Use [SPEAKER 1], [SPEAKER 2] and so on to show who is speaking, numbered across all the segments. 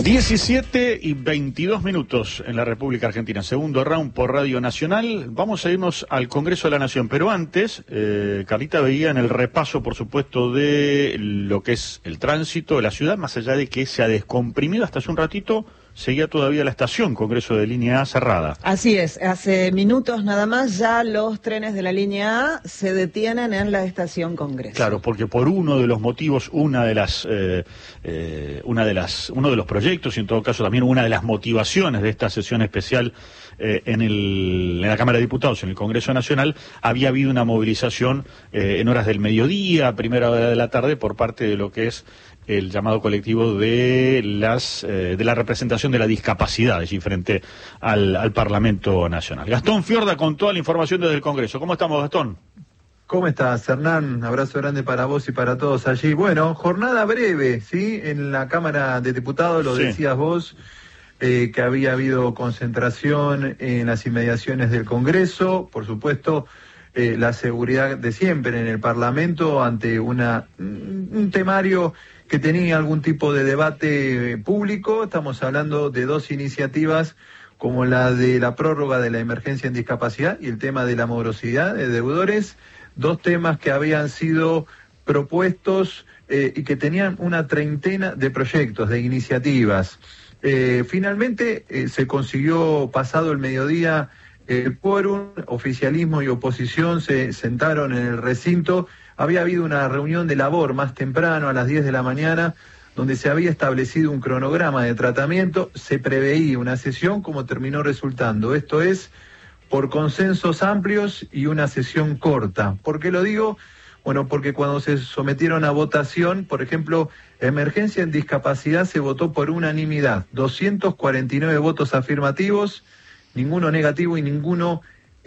[SPEAKER 1] 17:22 en la República Argentina. Segundo round por Radio Nacional. Vamos a irnos al Congreso de la Nación. Pero antes, Carlita veía en el repaso, por supuesto, de lo que es el tránsito de la ciudad, más allá de que se ha descomprimido hasta hace un ratito, seguía todavía la estación Congreso de Línea A cerrada.
[SPEAKER 2] Así es, hace minutos nada más ya los trenes de la Línea A se detienen en la estación Congreso.
[SPEAKER 1] Claro, porque por uno de los motivos, uno de los proyectos y en todo caso también una de las motivaciones de esta sesión especial en la Cámara de Diputados, en el Congreso Nacional, había habido una movilización en horas del mediodía, primera hora de la tarde, por parte de lo que es el llamado colectivo de la representación de la discapacidad allí frente al Parlamento Nacional. Gastón Fiorda con toda la información desde el Congreso. ¿Cómo estamos, Gastón?
[SPEAKER 3] ¿Cómo estás, Hernán? Abrazo grande para vos y para todos allí. Bueno, jornada breve, ¿sí? En la Cámara de Diputados, lo decías vos, que había habido concentración en las inmediaciones del Congreso, por supuesto, la seguridad de siempre en el Parlamento ante un temario que tenía algún tipo de debate público. Estamos hablando de dos iniciativas como la de la prórroga de la emergencia en discapacidad y el tema de la morosidad de deudores, dos temas que habían sido propuestos y que tenían una treintena de proyectos, de iniciativas. Finalmente se consiguió, pasado el mediodía, el quórum, oficialismo y oposición se sentaron en el recinto. Había habido una reunión de labor más temprano, a las 10 de la mañana, donde se había establecido un cronograma de tratamiento, se preveía una sesión como terminó resultando. Esto es, por consensos amplios y una sesión corta. ¿Por qué lo digo? Bueno, porque cuando se sometieron a votación, por ejemplo, emergencia en discapacidad se votó por unanimidad, 249 votos afirmativos, ninguno negativo y ninguno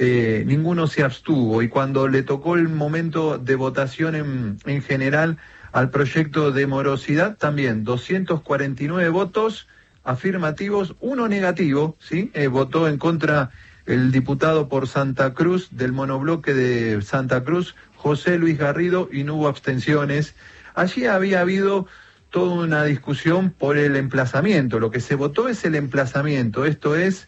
[SPEAKER 3] se abstuvo. Y cuando le tocó el momento de votación en general al proyecto de morosidad, también 249 votos afirmativos, uno negativo, ¿sí? Votó en contra el diputado por Santa Cruz, del monobloque de Santa Cruz, José Luis Garrido, y no hubo abstenciones. Allí había habido toda una discusión por el emplazamiento. Lo que se votó es el emplazamiento, esto es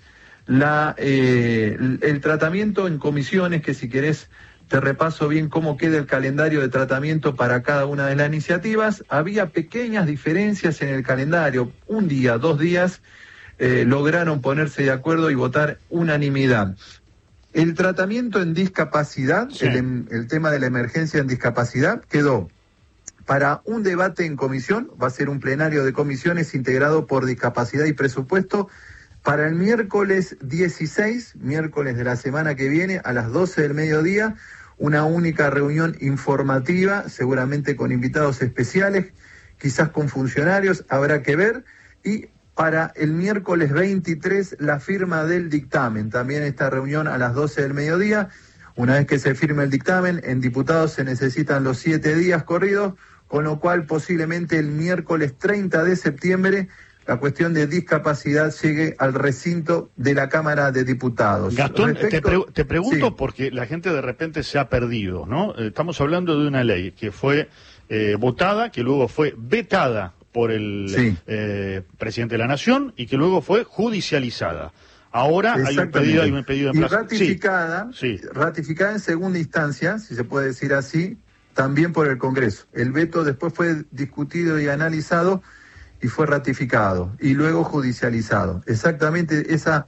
[SPEAKER 3] el tratamiento en comisiones, que si querés te repaso bien cómo queda el calendario de tratamiento para cada una de las iniciativas. Había pequeñas diferencias en el calendario, un día, 2 días, lograron ponerse de acuerdo y votar unanimidad. El tratamiento en discapacidad, sí, el tema de la emergencia en discapacidad, quedó para un debate en comisión, va a ser un plenario de comisiones integrado por discapacidad y presupuesto, para el miércoles 16, miércoles de la semana que viene, a las 12 del mediodía, una única reunión informativa, seguramente con invitados especiales, quizás con funcionarios, habrá que ver, y para el miércoles 23, la firma del dictamen, también esta reunión a las 12 del mediodía. Una vez que se firme el dictamen, en diputados se necesitan los 7 días corridos, con lo cual posiblemente el miércoles 30 de septiembre la cuestión de discapacidad llegue al recinto de la Cámara de Diputados.
[SPEAKER 1] Gastón, te pregunto, sí, porque la gente de repente se ha perdido, ¿no? Estamos hablando de una ley que fue votada, que luego fue vetada por el presidente de la Nación y que luego fue judicializada. Ahora hay un pedido de
[SPEAKER 3] plazo. Y ratificada en segunda instancia, si se puede decir así, también por el Congreso. El veto después fue discutido y analizado y fue ratificado y luego judicializado. Exactamente esa,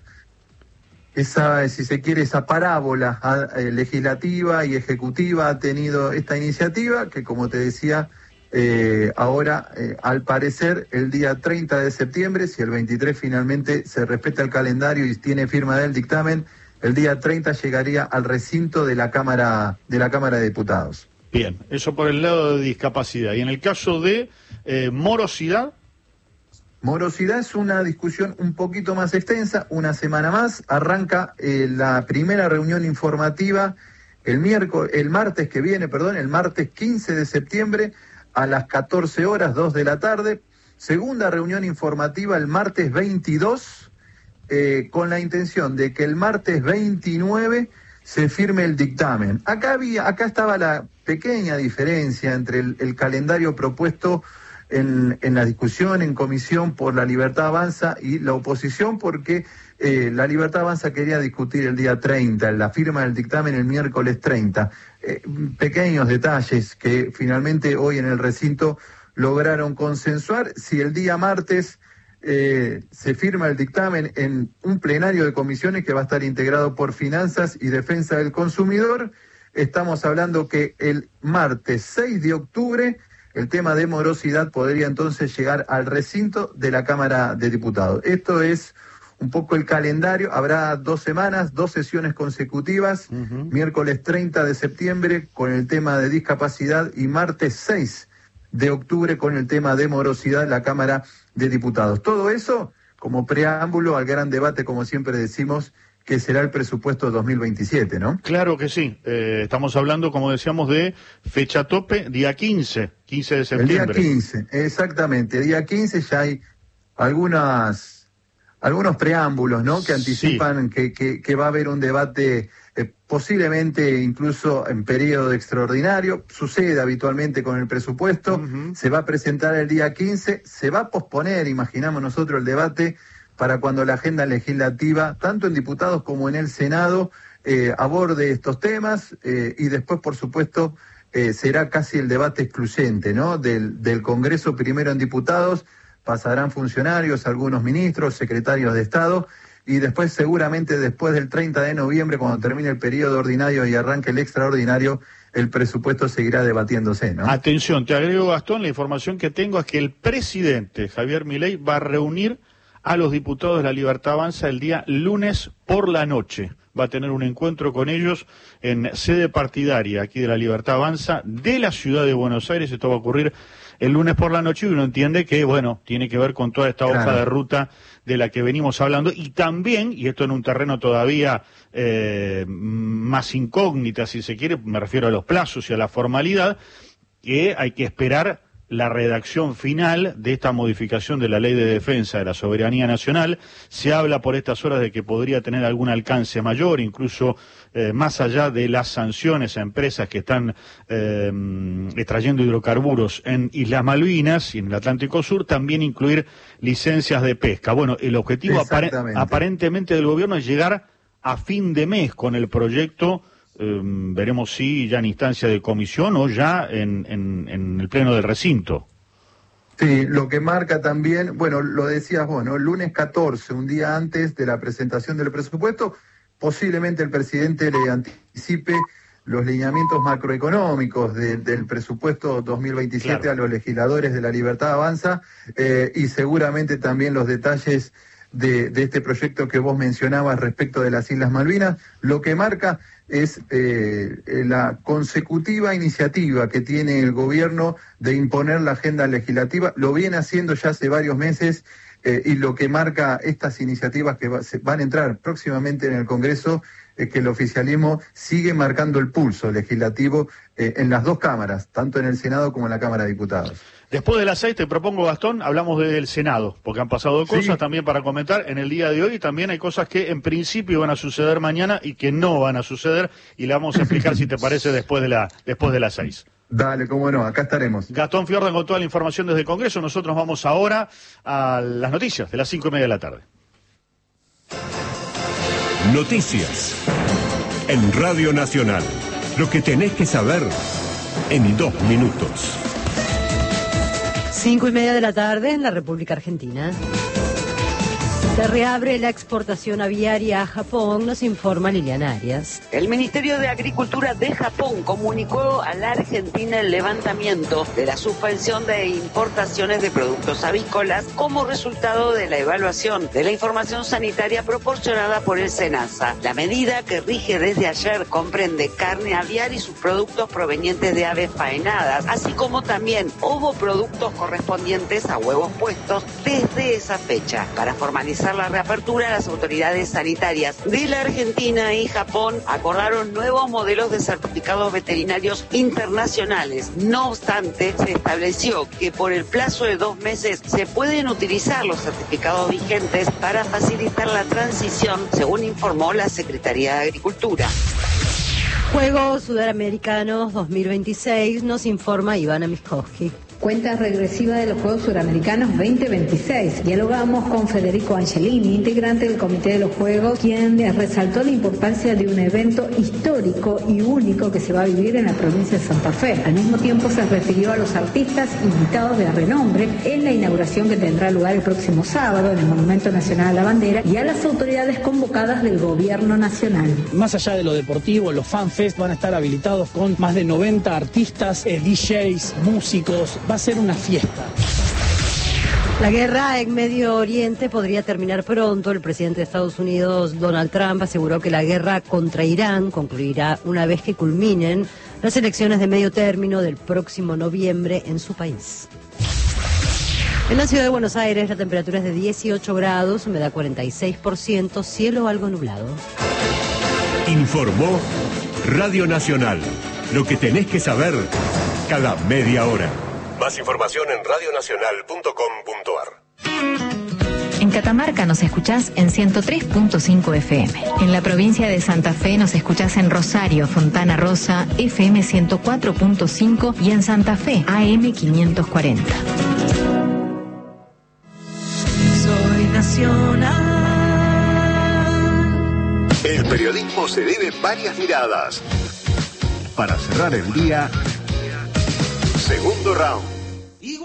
[SPEAKER 3] si se quiere, esa parábola legislativa y ejecutiva ha tenido esta iniciativa, que como te decía, ahora, al parecer, el día 30 de septiembre, si el 23 finalmente se respeta el calendario y tiene firma del dictamen, el día 30 llegaría al recinto de la Cámara de Diputados.
[SPEAKER 1] Bien, eso por el lado de discapacidad. Y en el caso de morosidad.
[SPEAKER 3] Morosidad es una discusión un poquito más extensa, una semana más, arranca la primera reunión informativa el martes 15 de septiembre a las 14 horas, 2 de la tarde, segunda reunión informativa el martes 22, con la intención de que el martes 29 se firme el dictamen. Acá estaba la pequeña diferencia entre el calendario propuesto en la discusión en comisión por La Libertad Avanza y la oposición, porque La Libertad Avanza quería discutir el día 30, la firma del dictamen el miércoles 30. Pequeños detalles que finalmente hoy en el recinto lograron consensuar. Si el día martes se firma el dictamen en un plenario de comisiones que va a estar integrado por Finanzas y Defensa del Consumidor, estamos hablando que el martes 6 de octubre el tema de morosidad podría entonces llegar al recinto de la Cámara de Diputados. Esto es un poco el calendario. Habrá 2 semanas, 2 sesiones consecutivas, miércoles 30 de septiembre con el tema de discapacidad y martes 6 de octubre con el tema de morosidad en la Cámara de Diputados. Todo eso como preámbulo al gran debate, como siempre decimos, que será el presupuesto 2027, ¿no?
[SPEAKER 1] Claro que sí. Estamos hablando, como decíamos, de fecha tope, día 15 de septiembre.
[SPEAKER 3] El día 15, exactamente. Día 15 ya hay algunos preámbulos, ¿no? Que anticipan que va a haber un debate posiblemente incluso en periodo extraordinario. Sucede habitualmente con el presupuesto. Se va a presentar el día 15, se va a posponer, imaginamos nosotros, el debate para cuando la agenda legislativa, tanto en diputados como en el Senado, aborde estos temas y después, por supuesto, será casi el debate excluyente, ¿no? Del Congreso, primero en diputados, pasarán funcionarios, algunos ministros, secretarios de Estado, y después seguramente después del 30 de noviembre, cuando termine el periodo ordinario y arranque el extraordinario, el presupuesto seguirá debatiéndose, ¿no? Atención,
[SPEAKER 1] te agrego, Gastón, la información que tengo es que el presidente Javier Milei va a reunir a los diputados de La Libertad Avanza el día lunes por la noche. Va a tener un encuentro con ellos en sede partidaria aquí de La Libertad Avanza de la ciudad de Buenos Aires. Esto va a ocurrir el lunes por la noche y uno entiende que, bueno, tiene que ver con toda esta hoja de ruta de la que venimos hablando y también, y esto en un terreno todavía más incógnita, si se quiere, me refiero a los plazos y a la formalidad, que hay que esperar la redacción final de esta modificación de la Ley de Defensa de la Soberanía Nacional. Se habla por estas horas de que podría tener algún alcance mayor, incluso más allá de las sanciones a empresas que están extrayendo hidrocarburos en Islas Malvinas y en el Atlántico Sur, también incluir licencias de pesca. Bueno, el objetivo aparentemente del gobierno es llegar a fin de mes con el proyecto. Veremos si ya en instancia de comisión o ya en el pleno del recinto.
[SPEAKER 3] Sí, lo que marca también, bueno, lo decías vos, ¿no? El lunes 14, un día antes de la presentación del presupuesto, posiblemente el presidente le anticipe los lineamientos macroeconómicos del presupuesto 2027 a los legisladores de La Libertad Avanza y seguramente también los detalles de este proyecto que vos mencionabas respecto de las Islas Malvinas. Lo que marca es la consecutiva iniciativa que tiene el gobierno de imponer la agenda legislativa. Lo viene haciendo ya hace varios meses y lo que marca estas iniciativas que van a entrar próximamente en el Congreso es que el oficialismo sigue marcando el pulso legislativo en las dos cámaras, tanto en el Senado como en la Cámara de Diputados.
[SPEAKER 1] Después de las 6, te propongo, Gastón, hablamos del Senado, porque han pasado cosas también para comentar en el día de hoy, y también hay cosas que en principio van a suceder mañana y que no van a suceder, y la vamos a explicar, si te parece, después de las 6.
[SPEAKER 3] Dale, cómo no, acá estaremos.
[SPEAKER 1] Gastón Fiordan con toda la información desde el Congreso. Nosotros vamos ahora a las noticias de las 5:30 de la tarde.
[SPEAKER 4] Noticias en Radio Nacional. Lo que tenés que saber en 2 minutos.
[SPEAKER 5] 5:30 de la tarde en la República Argentina. Se reabre la exportación aviaria a Japón, nos informa Liliana Arias.
[SPEAKER 6] El Ministerio de Agricultura de Japón comunicó a la Argentina el levantamiento de la suspensión de importaciones de productos avícolas como resultado de la evaluación de la información sanitaria proporcionada por el SENASA. La medida, que rige desde ayer, comprende carne aviar y sus productos provenientes de aves faenadas, así como también ovoproductos correspondientes a huevos puestos desde esa fecha. Para formalizar la reapertura, las autoridades sanitarias de la Argentina y Japón acordaron nuevos modelos de certificados veterinarios internacionales. No obstante, se estableció que por el plazo de 2 meses se pueden utilizar los certificados vigentes para facilitar la transición, según informó la Secretaría de Agricultura.
[SPEAKER 5] Juegos Sudamericanos 2026, nos informa Ivana Miskowski.
[SPEAKER 7] Cuenta regresiva de los Juegos Suramericanos 2026. Dialogamos con Federico Angelini, integrante del Comité de los Juegos, quien resaltó la importancia de un evento histórico y único que se va a vivir en la provincia de Santa Fe. Al mismo tiempo se refirió a los artistas invitados de renombre en la inauguración que tendrá lugar el próximo sábado en el Monumento Nacional a la Bandera y a las autoridades convocadas del Gobierno Nacional.
[SPEAKER 8] Más allá de lo deportivo, los FanFest van a estar habilitados con más de 90 artistas, DJs, músicos. Va a ser una fiesta.
[SPEAKER 5] La guerra en Medio Oriente podría terminar pronto. El presidente de Estados Unidos, Donald Trump, aseguró que la guerra contra Irán concluirá una vez que culminen las elecciones de medio término del próximo noviembre en su país. En la ciudad de Buenos Aires la temperatura es de 18 grados, humedad 46%, cielo algo nublado.
[SPEAKER 4] Informó Radio Nacional. Lo que tenés que saber cada media hora. Más información en radionacional.com.ar.
[SPEAKER 9] En Catamarca nos escuchás en 103.5 FM. En la provincia de Santa Fe nos escuchás en Rosario, Fontana Rosa, FM 104.5 y en Santa Fe, AM 540.
[SPEAKER 10] Soy nacional.
[SPEAKER 11] El periodismo se debe varias miradas. Para cerrar el día, segundo round.